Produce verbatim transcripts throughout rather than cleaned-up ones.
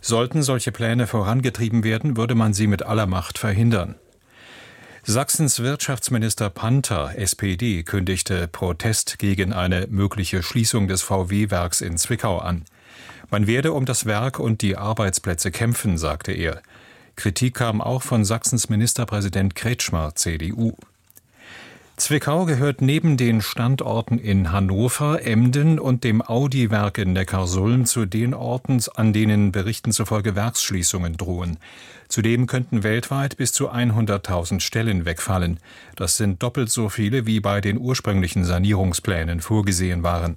Sollten solche Pläne vorangetrieben werden, würde man sie mit aller Macht verhindern. Sachsens Wirtschaftsminister Panther, S P D, kündigte Protest gegen eine mögliche Schließung des V W-Werks in Zwickau an. Man werde um das Werk und die Arbeitsplätze kämpfen, sagte er. Kritik kam auch von Sachsens Ministerpräsident Kretschmer, C D U. Zwickau gehört neben den Standorten in Hannover, Emden und dem Audi-Werk in Neckarsulm zu den Orten, an denen Berichten zufolge Werksschließungen drohen. Zudem könnten weltweit bis zu hunderttausend Stellen wegfallen. Das sind doppelt so viele, wie bei den ursprünglichen Sanierungsplänen vorgesehen waren.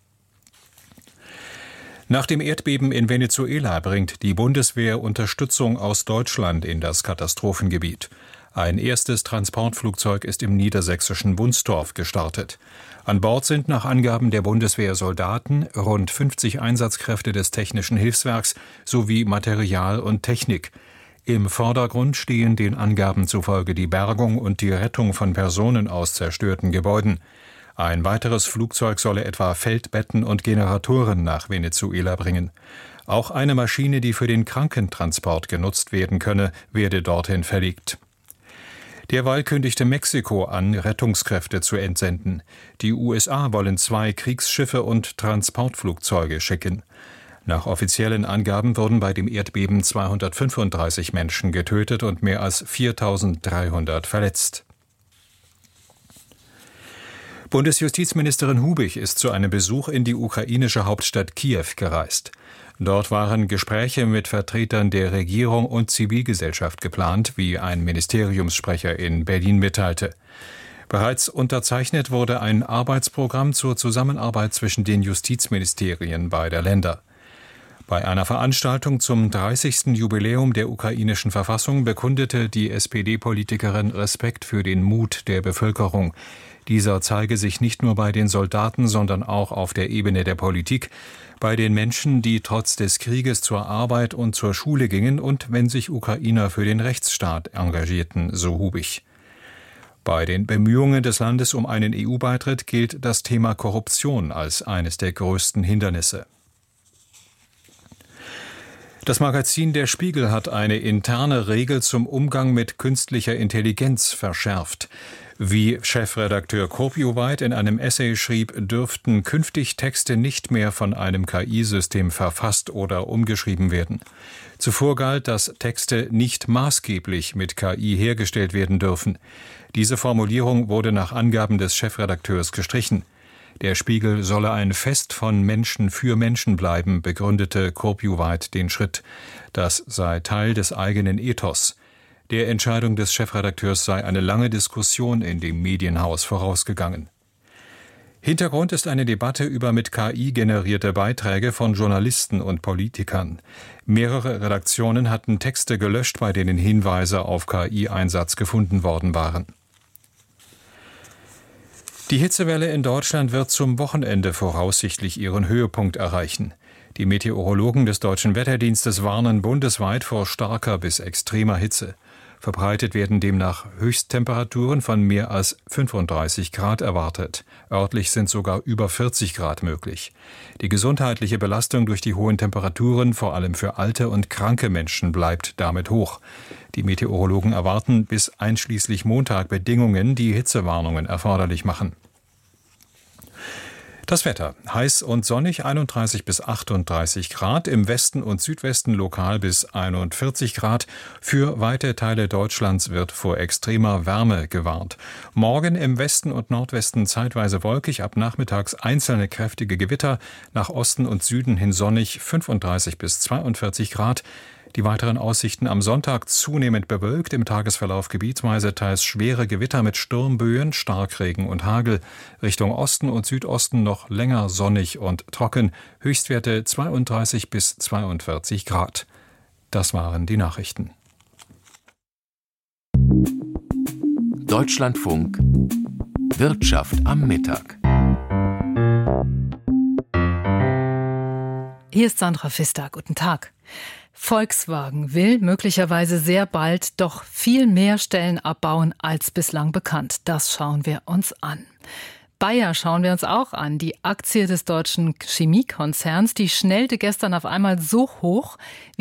Nach dem Erdbeben in Venezuela bringt die Bundeswehr Unterstützung aus Deutschland in das Katastrophengebiet. Ein erstes Transportflugzeug ist im niedersächsischen Wunstorf gestartet. An Bord sind nach Angaben der Bundeswehr Soldaten, rund fünfzig Einsatzkräfte des Technischen Hilfswerks sowie Material und Technik. Im Vordergrund stehen den Angaben zufolge die Bergung und die Rettung von Personen aus zerstörten Gebäuden. Ein weiteres Flugzeug solle etwa Feldbetten und Generatoren nach Venezuela bringen. Auch eine Maschine, die für den Krankentransport genutzt werden könne, werde dorthin verlegt. Derweil kündigte Mexiko an, Rettungskräfte zu entsenden. Die U S A wollen zwei Kriegsschiffe und Transportflugzeuge schicken. Nach offiziellen Angaben wurden bei dem Erdbeben zweihundertfünfunddreißig Menschen getötet und mehr als viertausenddreihundert verletzt. Bundesjustizministerin Hubich ist zu einem Besuch in die ukrainische Hauptstadt Kiew gereist. Dort waren Gespräche mit Vertretern der Regierung und Zivilgesellschaft geplant, wie ein Ministeriumssprecher in Berlin mitteilte. Bereits unterzeichnet wurde ein Arbeitsprogramm zur Zusammenarbeit zwischen den Justizministerien beider Länder. Bei einer Veranstaltung zum dreißigsten Jubiläum der ukrainischen Verfassung bekundete die S P D-Politikerin Respekt für den Mut der Bevölkerung. Dieser zeige sich nicht nur bei den Soldaten, sondern auch auf der Ebene der Politik, bei den Menschen, die trotz des Krieges zur Arbeit und zur Schule gingen und wenn sich Ukrainer für den Rechtsstaat engagierten, so Hubich. Bei den Bemühungen des Landes um einen E U-Beitritt gilt das Thema Korruption als eines der größten Hindernisse. Das Magazin Der Spiegel hat eine interne Regel zum Umgang mit künstlicher Intelligenz verschärft. Wie Chefredakteur Kurbjuweit in einem Essay schrieb, dürften künftig Texte nicht mehr von einem K I-System verfasst oder umgeschrieben werden. Zuvor galt, dass Texte nicht maßgeblich mit K I hergestellt werden dürfen. Diese Formulierung wurde nach Angaben des Chefredakteurs gestrichen. Der Spiegel solle ein Fest von Menschen für Menschen bleiben, begründete Kurbjuweit den Schritt. Das sei Teil des eigenen Ethos. Der Entscheidung des Chefredakteurs sei eine lange Diskussion in dem Medienhaus vorausgegangen. Hintergrund ist eine Debatte über mit K I generierte Beiträge von Journalisten und Politikern. Mehrere Redaktionen hatten Texte gelöscht, bei denen Hinweise auf K I-Einsatz gefunden worden waren. Die Hitzewelle in Deutschland wird zum Wochenende voraussichtlich ihren Höhepunkt erreichen. Die Meteorologen des Deutschen Wetterdienstes warnen bundesweit vor starker bis extremer Hitze. Verbreitet werden demnach Höchsttemperaturen von mehr als fünfunddreißig Grad erwartet. Örtlich sind sogar über vierzig Grad möglich. Die gesundheitliche Belastung durch die hohen Temperaturen, vor allem für alte und kranke Menschen, bleibt damit hoch. Die Meteorologen erwarten bis einschließlich Montag Bedingungen, die Hitzewarnungen erforderlich machen. Das Wetter: heiß und sonnig, einunddreißig bis achtunddreißig Grad, im Westen und Südwesten lokal bis einundvierzig Grad. Für weite Teile Deutschlands wird vor extremer Wärme gewarnt. Morgen im Westen und Nordwesten zeitweise wolkig, ab nachmittags einzelne kräftige Gewitter, nach Osten und Süden hin sonnig, fünfunddreißig bis zweiundvierzig Grad. Die weiteren Aussichten: am Sonntag zunehmend bewölkt, im Tagesverlauf gebietsweise teils schwere Gewitter mit Sturmböen, Starkregen und Hagel. Richtung Osten und Südosten noch länger sonnig und trocken, Höchstwerte zweiunddreißig bis zweiundvierzig Grad. Das waren die Nachrichten. Deutschlandfunk Wirtschaft am Mittag. Hier ist Sandra Pfister. Guten Tag. Volkswagen will möglicherweise sehr bald doch viel mehr Stellen abbauen als bislang bekannt. Das schauen wir uns an. Bayer schauen wir uns auch an. Die Aktie des deutschen Chemiekonzerns, die schnellte gestern auf einmal so hoch, wie